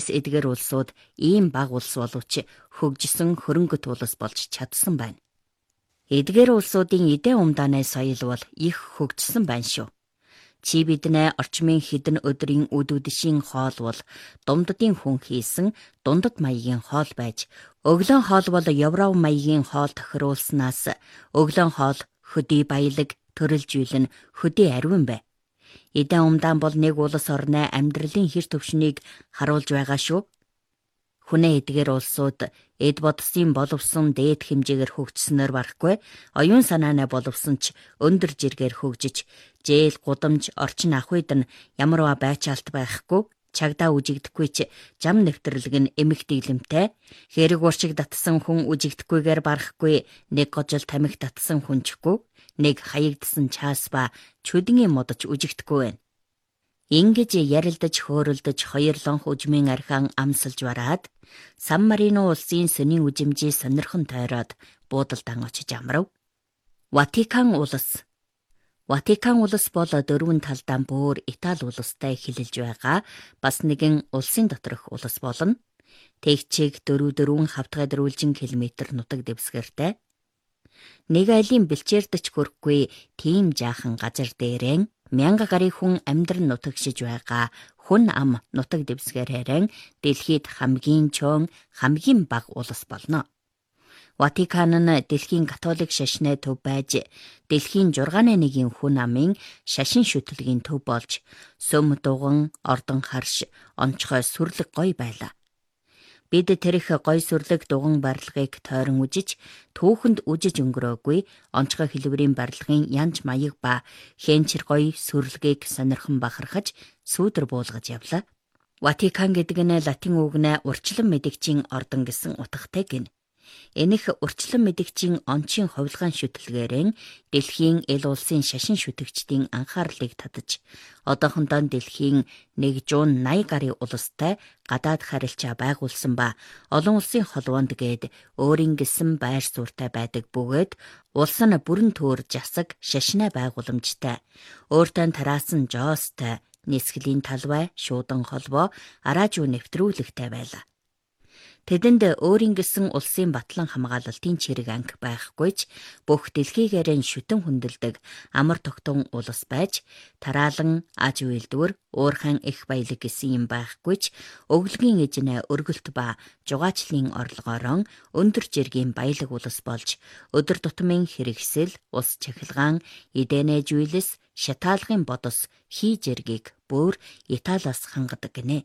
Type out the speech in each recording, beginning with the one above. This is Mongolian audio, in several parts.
Тиймээс эдгээр улсууд ийм бага улс боловч хөгжсөн хөрөнгөт улс болж чадсан байна. Эдгээр улсуудын эдийн умдааны соёл бол их хөгжсөн байна шүү. Чи биднээ орчмын хідэн өдрийн үдүдшийн хоол бол думддын хүн хийсэн дундад маягийн хоол байж, өглөөн хоол бол Европ маягийн хоол тохируулснаас өглөөн хоол хөдий баялаг төрөлжүүлэн хөдий ариун бай. Эдийн умдаан бол нэг улс орны амьдралын хэр төвшнийг харуулж байгаа шүү. Хүнээ эдгээр улсууд эд бодсын боловсон дээд хэмжээгээр хөгжснөөр барахгүй, оюун санааны боловсон ч өндөр жиргээр хөгжиж, зээл гудамж орчин ах үед нь ямарваа байчаалт байхгүй, чагдаа үжигдэхгүй ч зам нэвтрэлэг нь эмх дэглэмтэй, хэрэг уршиг татсан хүн үжигдэхгүйгээр барахгүй, нэг гожил тамхи татсан хүнчгүй, нэг хаягдсан чаас ба чүдний модож үжигдэхгүй байна. Ингэж ярилдаж хөөрөлдөж хоёрлонх үжмийн архиан амсалж бараад Сан Марино улсын сөнийн үжимжээ сонирхон тойроод буудалдан очиж амрав. Ватикан улс. Ватикан улс бол дөрвөн талдаа бүр Итали улстай хэлэлж байгаа бас нэгэн улсын доторх улс болно. Тэгчиг дөрвөн хавтгай дөрвөлжин километр нутаг дэвсгэртэй. Нэг айлын бэлчээрдэж хөрөхгүй тийм жаахан газар дээрэн 1000 гаруй хүн амьдран нутагшиж байгаа хүн ам нутаг дэвсгэрээр дэлхийд хамгийн чоон хамгийн бага улс болно. Ватикан нь дэлхийн католик шашны төв байж дэлхийн 6-1 хүн амын шашин шүтлэгийн төв болж сөм дуган ордон харш онцгой сүрлэг гой байлаа. Бид тэрх гой сүрлэг дуган барилгыг тойрон үжиж, түүхэнд үжиж өнгөрөөгүй онцгой хэлбэрийн барилгын янж маяг ба хэнчэр гой сүрлэгийг сонирхон бахархаж сүүдэр буулгаж явлаа. Ватикан гэдэг нь латин үгнээ урчлан мэдэгчийн ордон гэсэн утгатай гин. Энэх урчлан мэдэгчийн онцгийн хувилгаан шүтлэгээрэн дэлхийн эл улсын шашин шүтэгчдийн анхаарлыг татаж, одоохондоо дэлхийн 180 гаруй улстай гадаад харилцаа байгуулсан ба олон улсын холбоонд гээд өөрийн гэсэн байр суурьтай байдаг бөгөөд улс нь бүрэн төр засаг шашны байгууламжтай, өөртөө тараасан жоостой, нисгэлийн талбай, шуудан холбоо, араажуу нэвтрүүлэгтэй байлаа. Тэдэнд өөрийн гэсэн улсын батлан хамгаалалтын чирэг анги байхгүй ч бүх дэлхийгээрэн шүтэн хүндэлдэг амар тогтун улс байж, тараалан аж үйлдвэр, уурхайн их баялаг гэсэн юм байхгүй ч өглөгийн эжнэ өргөлт ба жугаачлын орлогоороо өндөр жиргийн баялаг улс болж, өдөр тутмын хэрэгсэл, ус чахилгаан, эдэнэ жүүлс, шатаалгын бодос, хий жиргийг бүр Италиас хангадаг гинэ.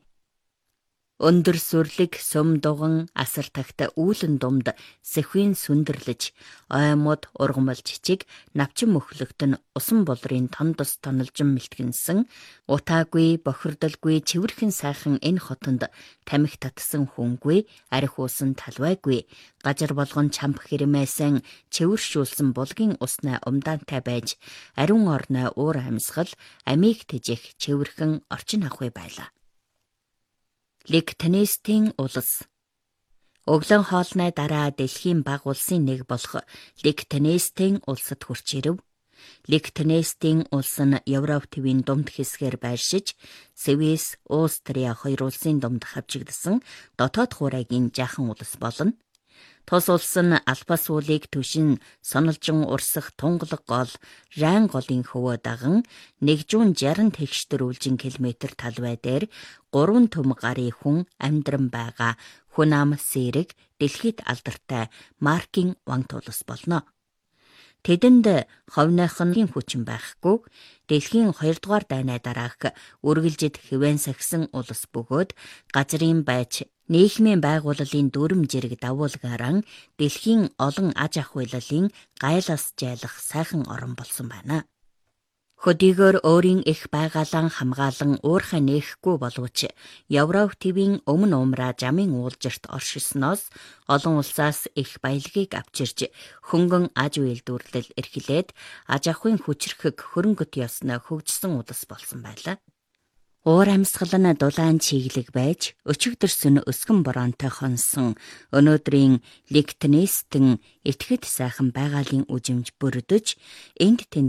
Өндөр сүрлэг, сөм дуган, асар тагта үүлэн думд сэхвийн сүндэрлэж, оймод ургамал жижиг, навчин мөхлөгт нь усан болрын тондос тонолжин мэлтгэнсэн, утаагүй, бохирдолгүй, цэвэрхэн сайхан энэ хотонд тамхи татсан хүнгүй, арх уусан талвайгүй, гажар болгон чамх хэрмээсэн цэвэршүүлсэн булгийн усны умдаантай байж, ариун орны уур амьсгал, амийг тэжих цэвэрхэн орчин ахуй байлаа. Лихтенштейн улс. Өглөөн хоолны дараа дэлхийн бага улсын нэг болох Лихтенштейн улсад хүрч ирэв. Лихтенштейн улс нь Европ төвийн дунд хэсгээр байршиж, Свис, Австрия хоёр улсын дунд хавчигдсан дотоод хурайгийн жаахан улс болно. Тус улс нь Алпас уулыг түшин сонолжин урсах тунгалаг гол Райн голын хөвөө даган 160 тэгштэр километр талбай дээр 3 төм гарын хүн амьдран байгаа хүн ам сэрэг дэлхийд алдартай Маркийн вант улс болно. Тэдэнд ховныхын хүчин байхгүй, дэлхийн 2 дугаар дайны дараах үргэлжид хэвэн сахисан улс бөгөөд газрын байж нийгмийн байгууллагын дүрм жирэг дагуулгаараа дэлхийн олон аж ах үйллийн гайлаас жайлах сайхан орон болсон байна. Хөдийгөр өөрийн их байгаалан хамгаалан уурхай нээхгүй боловч Европ төвийн өмнө умраа жамын уулжирт оршисноос олон улсаас их баялагийг авчирж хөнгөн аж үйлдвэрлэл эрхлээд аж ахуйн хүчрхэг хөрөнгөт ёсны хөгжсөн улс болсон байлаа. Уур амьсгал нь дулаан чиглэг байж, өчигдөр сүн өсгөн бороонтой хонсон өнөөдрийн Лихтенштейн итгэхэд сайхан байгалийн үжимж бүрдэж, энд тэнд